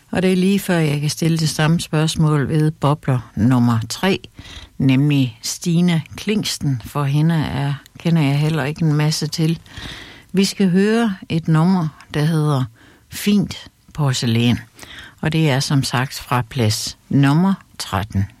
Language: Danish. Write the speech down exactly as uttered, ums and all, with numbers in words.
Og det er lige før, jeg kan stille det samme spørgsmål ved bobler nummer tre, nemlig Stine Klingsten, for hende er, kender jeg heller ikke en masse til. Vi skal høre et nummer, der hedder Fint porcelæn, og det er som sagt fra plads nummer tretten.